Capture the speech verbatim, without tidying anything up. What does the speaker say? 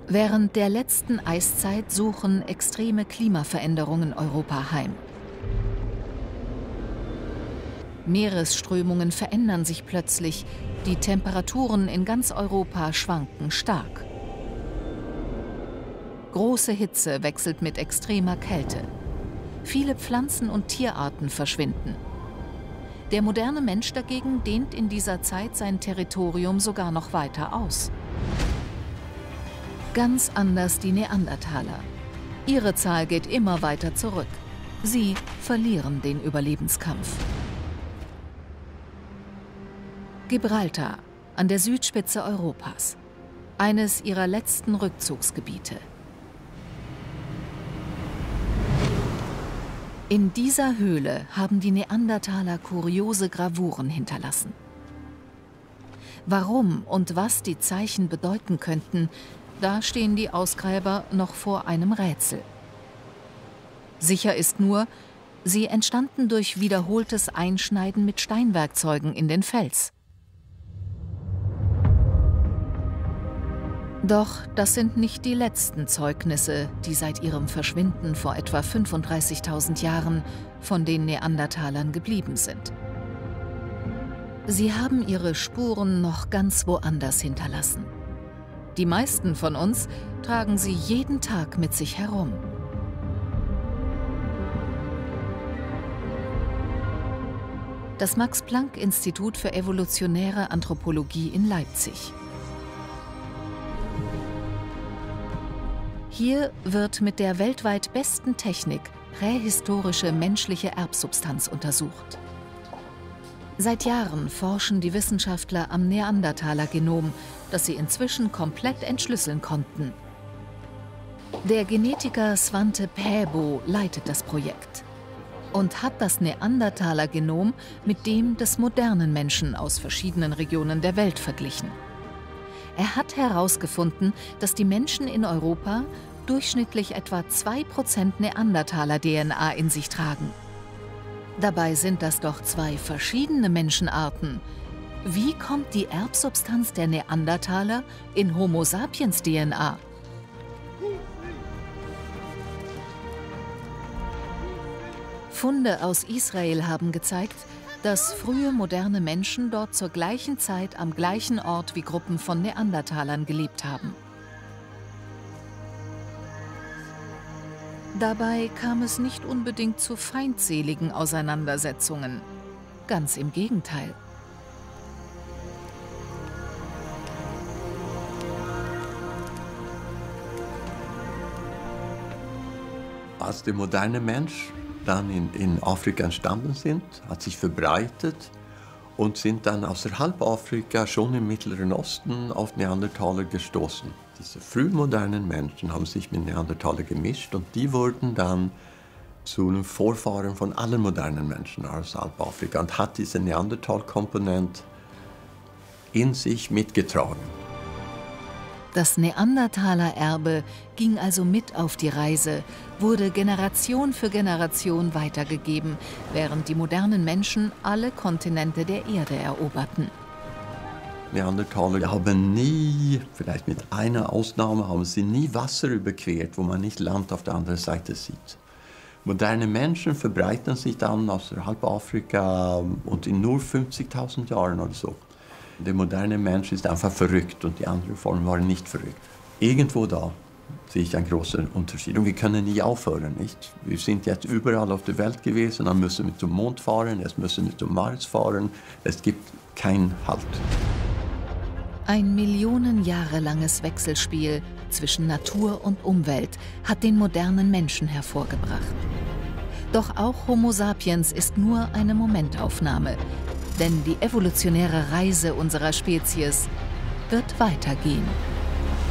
Während der letzten Eiszeit suchen extreme Klimaveränderungen Europa heim. Meeresströmungen verändern sich plötzlich, die Temperaturen in ganz Europa schwanken stark. Große Hitze wechselt mit extremer Kälte. Viele Pflanzen- und Tierarten verschwinden. Der moderne Mensch dagegen dehnt in dieser Zeit sein Territorium sogar noch weiter aus. Ganz anders die Neandertaler. Ihre Zahl geht immer weiter zurück. Sie verlieren den Überlebenskampf. Gibraltar, an der Südspitze Europas. Eines ihrer letzten Rückzugsgebiete. In dieser Höhle haben die Neandertaler kuriose Gravuren hinterlassen. Warum und was die Zeichen bedeuten könnten, da stehen die Ausgräber noch vor einem Rätsel. Sicher ist nur, sie entstanden durch wiederholtes Einschneiden mit Steinwerkzeugen in den Fels. Doch das sind nicht die letzten Zeugnisse, die seit ihrem Verschwinden vor etwa fünfunddreißigtausend Jahren von den Neandertalern geblieben sind. Sie haben ihre Spuren noch ganz woanders hinterlassen. Die meisten von uns tragen sie jeden Tag mit sich herum. Das Max-Planck-Institut für evolutionäre Anthropologie in Leipzig. Hier wird mit der weltweit besten Technik prähistorische menschliche Erbsubstanz untersucht. Seit Jahren forschen die Wissenschaftler am Neandertaler-Genom, das sie inzwischen komplett entschlüsseln konnten. Der Genetiker Svante Pääbo leitet das Projekt und hat das Neandertaler-Genom mit dem des modernen Menschen aus verschiedenen Regionen der Welt verglichen. Er hat herausgefunden, dass die Menschen in Europa durchschnittlich etwa zwei Prozent Neandertaler-D N A in sich tragen. Dabei sind das doch zwei verschiedene Menschenarten. Wie kommt die Erbsubstanz der Neandertaler in Homo sapiens D N A? Funde aus Israel haben gezeigt, dass frühe moderne Menschen dort zur gleichen Zeit am gleichen Ort wie Gruppen von Neandertalern gelebt haben. Dabei kam es nicht unbedingt zu feindseligen Auseinandersetzungen. Ganz im Gegenteil. Als der moderne Mensch dann in, in Afrika entstanden sind, hat sich verbreitet und sind dann außerhalb Afrika schon im Mittleren Osten auf Neandertaler gestoßen. Diese frühmodernen Menschen haben sich mit Neandertaler gemischt und die wurden dann zu den Vorfahren von allen modernen Menschen außerhalb Afrika und hat diese Neandertal-Komponente in sich mitgetragen. Das Neandertaler-Erbe ging also mit auf die Reise, wurde Generation für Generation weitergegeben, während die modernen Menschen alle Kontinente der Erde eroberten. Neandertaler haben nie, vielleicht mit einer Ausnahme, haben sie nie Wasser überquert, wo man nicht Land auf der anderen Seite sieht. Moderne Menschen verbreiten sich dann außerhalb Afrika und in nur fünfzigtausend Jahren oder so. Der moderne Mensch ist einfach verrückt und die anderen Formen waren nicht verrückt. Irgendwo da sehe ich einen großen Unterschied. Und wir können nie aufhören, nicht? Wir sind jetzt überall auf der Welt gewesen, dann müssen wir zum Mond fahren, jetzt müssen wir zum Mars fahren. Es gibt keinen Halt. Ein Millionen Jahre langes Wechselspiel zwischen Natur und Umwelt hat den modernen Menschen hervorgebracht. Doch auch Homo sapiens ist nur eine Momentaufnahme. Denn die evolutionäre Reise unserer Spezies wird weitergehen.